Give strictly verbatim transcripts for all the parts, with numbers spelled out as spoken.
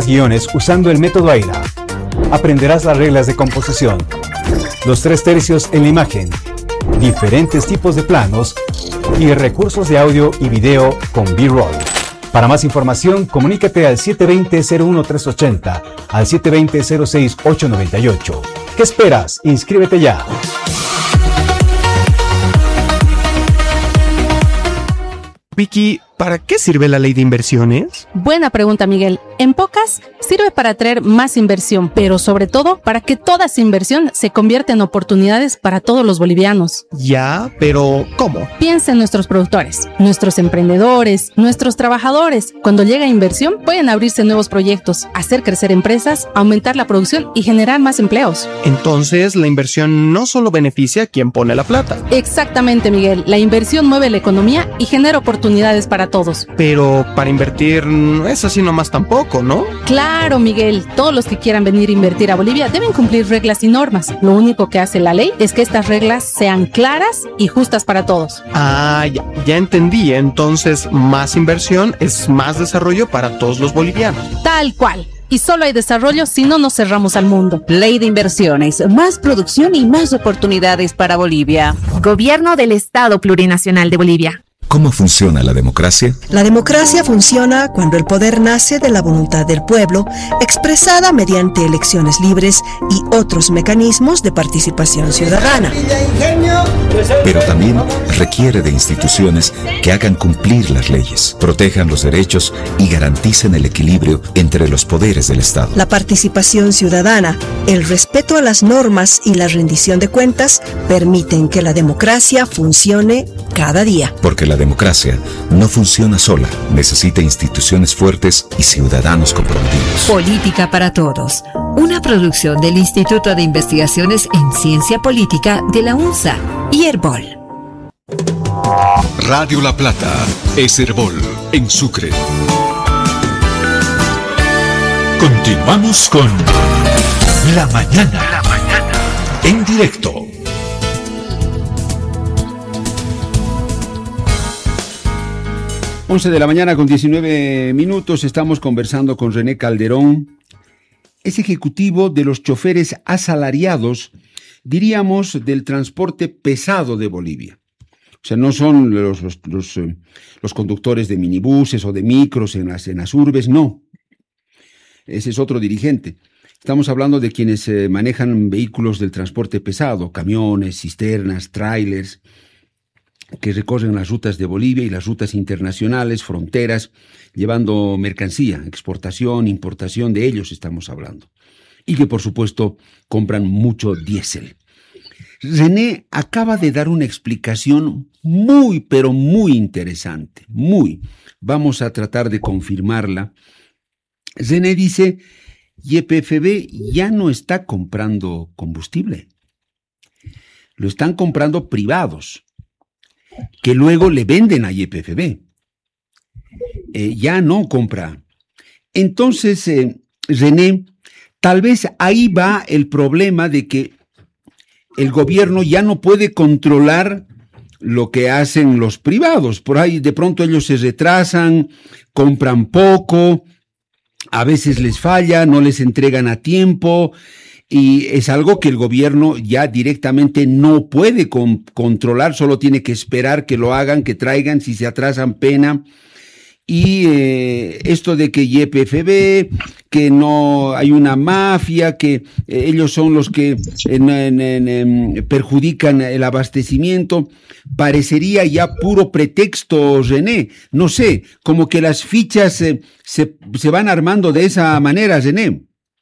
guiones usando el método AIRA. Aprenderás las reglas de composición, los tres tercios en la imagen, diferentes tipos de planos y recursos de audio y video con B-Roll. Para más información, comunícate al siete dos cero, cero uno tres ocho cero, al siete dos cero, cero seis ocho nueve ocho. ¿Qué esperas? Inscríbete ya. Vicky, ¿para qué sirve la ley de inversiones? Buena pregunta, Miguel. En pocas, sirve para atraer más inversión, pero sobre todo para que toda esa inversión se convierta en oportunidades para todos los bolivianos. Ya, pero ¿cómo? Piensa en nuestros productores, nuestros emprendedores, nuestros trabajadores. Cuando llega inversión, pueden abrirse nuevos proyectos, hacer crecer empresas, aumentar la producción y generar más empleos. Entonces, la inversión no solo beneficia a quien pone la plata. Exactamente, Miguel. La inversión mueve la economía y genera oportunidades para todos. Pero para invertir no es así nomás tampoco, ¿no? Claro, Miguel. Todos los que quieran venir a invertir a Bolivia deben cumplir reglas y normas. Lo único que hace la ley es que estas reglas sean claras y justas para todos. Ah, ya, ya entendí. Entonces, más inversión es más desarrollo para todos los bolivianos. Tal cual. Y solo hay desarrollo si no nos cerramos al mundo. Ley de inversiones, más producción y más oportunidades para Bolivia. Gobierno del Estado Plurinacional de Bolivia. ¿Cómo funciona la democracia? La democracia funciona cuando el poder nace de la voluntad del pueblo, expresada mediante elecciones libres y otros mecanismos de participación ciudadana. Pero también requiere de instituciones que hagan cumplir las leyes, protejan los derechos y garanticen el equilibrio entre los poderes del Estado. La participación ciudadana, el respeto a las normas y la rendición de cuentas permiten que la democracia funcione cada día. Porque la democracia no funciona sola, necesita instituciones fuertes y ciudadanos comprometidos. Política para Todos, una producción del Instituto de Investigaciones en Ciencia Política de la UNSA y Herbol. Radio La Plata es Herbol en Sucre. Continuamos con La Mañana, La Mañana en directo. once de la mañana con diecinueve minutos, estamos conversando con René Calderón. Es ejecutivo de los choferes asalariados, diríamos, del transporte pesado de Bolivia. O sea, no son los, los, los, eh, los conductores de minibuses o de micros en las, en las urbes, no. Ese es otro dirigente. Estamos hablando de quienes eh, manejan vehículos del transporte pesado, camiones, cisternas, trailers, que recorren las rutas de Bolivia y las rutas internacionales, fronteras, llevando mercancía, exportación, importación, de ellos estamos hablando. Y que, por supuesto, compran mucho diésel. René acaba de dar una explicación muy, pero muy interesante, muy. Vamos a tratar de confirmarla. René dice, Y P F B ya no está comprando combustible. Lo están comprando privados, que luego le venden a Y P F B. Eh, ya no compra. Entonces, eh, René, tal vez ahí va el problema de que el gobierno ya no puede controlar lo que hacen los privados. Por ahí de pronto ellos se retrasan, compran poco, a veces les falla, no les entregan a tiempo. Y es algo que el gobierno ya directamente no puede con, controlar, solo tiene que esperar que lo hagan, que traigan, si se atrasan, pena. Y eh, esto de que Y P F B, que no hay una mafia, que eh, ellos son los que en, en, en, en, perjudican el abastecimiento, parecería ya puro pretexto, René. No sé, como que las fichas eh, se, se van armando de esa manera, René.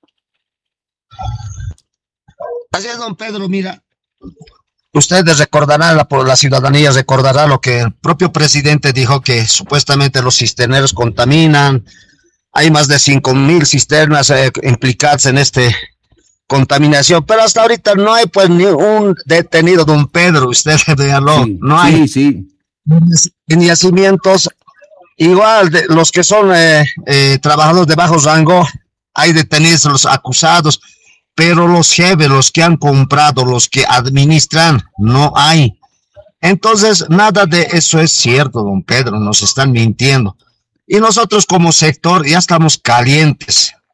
Así es, don Pedro, mira, ustedes recordarán, la, la ciudadanía recordará lo que el propio presidente dijo, que supuestamente los cisterneros contaminan. Hay más de cinco mil cisternas eh, implicadas en esta contaminación, pero hasta ahorita no hay pues ni un detenido, don Pedro, usted véanlo, sí, no hay. Sí, sí. En yacimientos, igual de los que son eh, eh, trabajadores de bajo rango, hay detenidos, los acusados. Pero los jefes, los que han comprado, los que administran, no hay. Entonces, nada de eso es cierto, don Pedro, nos están mintiendo. Y nosotros como sector ya estamos calientes.